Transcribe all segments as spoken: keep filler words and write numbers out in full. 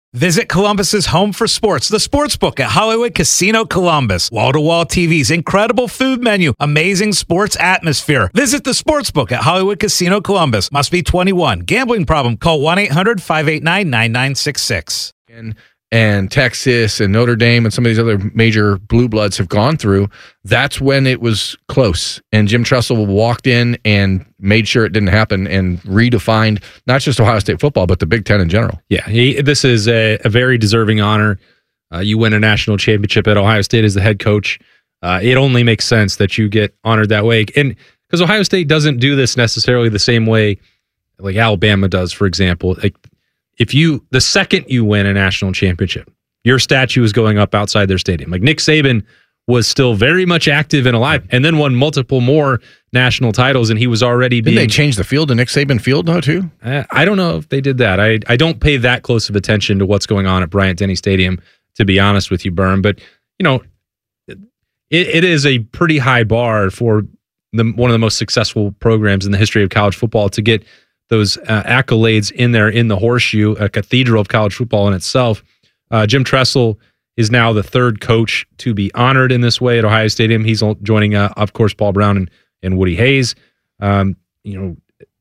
Visit Columbus's home for sports, the Sportsbook at Hollywood Casino Columbus. Wall-to-wall T Vs, incredible food menu, amazing sports atmosphere. Visit the Sportsbook at Hollywood Casino Columbus. Must be twenty-one. Gambling problem? Call one eight hundred five eight nine nine nine six six. And, and Texas and Notre Dame and some of these other major blue bloods have gone through, that's when it was close. And Jim Tressel walked in and made sure it didn't happen and redefined not just Ohio State football, but the Big Ten in general. Yeah, he, this is a, a very deserving honor. Uh, you win a national championship at Ohio State as the head coach. Uh, it only makes sense that you get honored that way. And because Ohio State doesn't do this necessarily the same way like Alabama does, for example. Like, if you, the second you win a national championship, your statue is going up outside their stadium. Like Nick Saban was still very much active and alive, and then won multiple more national titles, and he was already being... Didn't they change the field to Nick Saban Field, though, too? I, I don't know if they did that. I, I don't pay that close of attention to what's going on at Bryant-Denny Stadium, to be honest with you, Berm. But, you know, it, it is a pretty high bar for the, one of the most successful programs in the history of college football to get those uh, accolades in there in the horseshoe, a cathedral of college football in itself. Uh, Jim Tressel is now the third coach to be honored in this way at Ohio Stadium. He's joining, uh, of course, Paul Brown and, and Woody Hayes. Um, you know,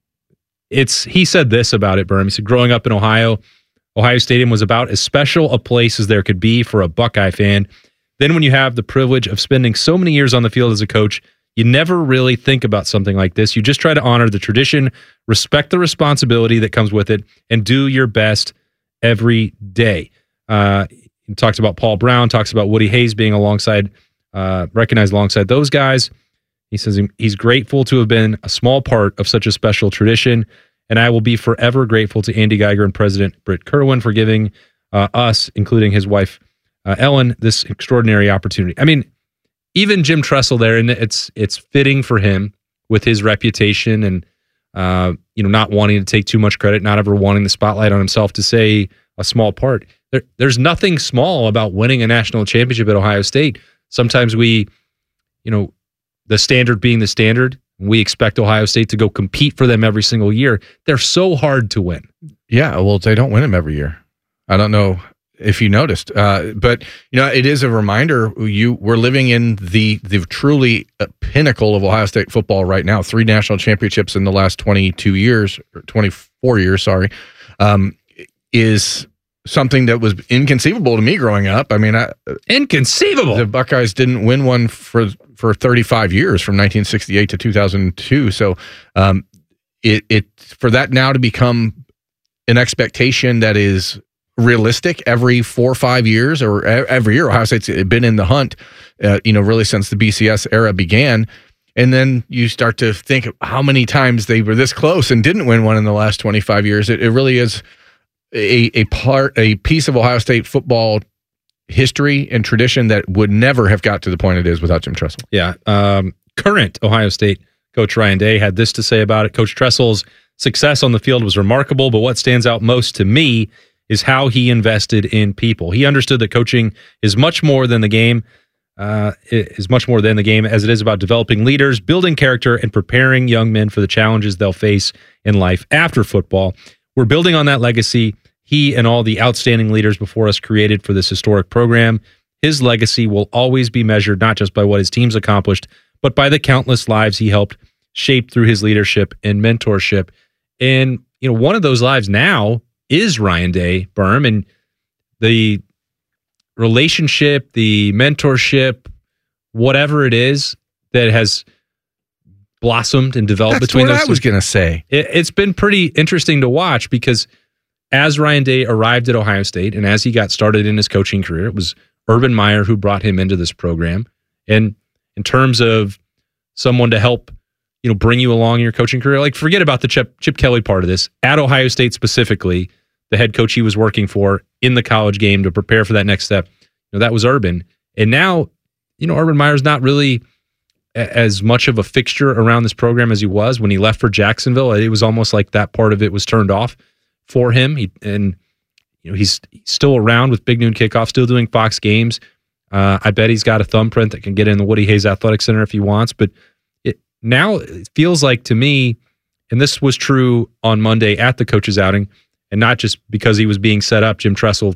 it's he said this about it, Berm. He said, growing up in Ohio, Ohio Stadium was about as special a place as there could be for a Buckeye fan. Then when you have the privilege of spending so many years on the field as a coach, you never really think about something like this. You just try to honor the tradition, respect the responsibility that comes with it, and do your best every day. Uh, he talks about Paul Brown, talks about Woody Hayes being alongside, uh, recognized alongside those guys. He says he's grateful to have been a small part of such a special tradition, and I will be forever grateful to Andy Geiger and President Britt Kerwin for giving uh, us, including his wife, uh, Ellen, this extraordinary opportunity. I mean, even Jim Tressel there, and it's it's fitting for him with his reputation and uh, you know, not wanting to take too much credit, not ever wanting the spotlight on himself, to say a small part. There, there's nothing small about winning a national championship at Ohio State. Sometimes we, you know, the standard being the standard, we expect Ohio State to go compete for them every single year. They're so hard to win. Yeah, well, they don't win them every year. I don't know if you noticed, uh, but you know, it is a reminder. You we're living in the the truly pinnacle of Ohio State football right now. Three national championships in the last twenty-two years, or twenty-four years, sorry, um, is something that was inconceivable to me growing up. I mean, I, inconceivable. The Buckeyes didn't win one for for thirty-five years, from nineteen sixty-eight to two thousand two. So, um, it it for that now to become an expectation that is realistic every four or five years, or every year. Ohio State's been in the hunt, uh, you know, really since the B C S era began. And then you start to think of how many times they were this close and didn't win one in the last twenty-five years. It, it really is a, a part, a piece of Ohio State football history and tradition that would never have got to the point it is without Jim Tressel. Yeah. Um, current Ohio State coach Ryan Day had this to say about it. Coach Tressel's success on the field was remarkable, but what stands out most to me is how he invested in people. He understood that coaching is much more than the game, uh, is much more than the game, as it is about developing leaders, building character, and preparing young men for the challenges they'll face in life after football. We're building on that legacy he and all the outstanding leaders before us created for this historic program. His legacy will always be measured not just by what his team's accomplished, but by the countless lives he helped shape through his leadership and mentorship. And you know, one of those lives now is Ryan Day, Berm, and the relationship, the mentorship, whatever it is that has blossomed and developed That's between what those I two. was going to say. It, it's been pretty interesting to watch, because as Ryan Day arrived at Ohio State and as he got started in his coaching career, it was Urban Meyer who brought him into this program. And in terms of someone to help, you know, bring you along in your coaching career, like forget about the Chip, Chip Kelly part of this. At Ohio State specifically, the head coach he was working for in the college game to prepare for that next step, you know, that was Urban. And now, you know, Urban Meyer's not really a- as much of a fixture around this program as he was when he left for Jacksonville. It was almost like that part of it was turned off for him. He, and, you know, he's still around with Big Noon Kickoff, still doing Fox games. Uh, I bet he's got a thumbprint that can get in the Woody Hayes Athletic Center if he wants. But it, now it feels like to me, and this was true on Monday at the coach's outing, and not just because he was being set up, Jim Tressel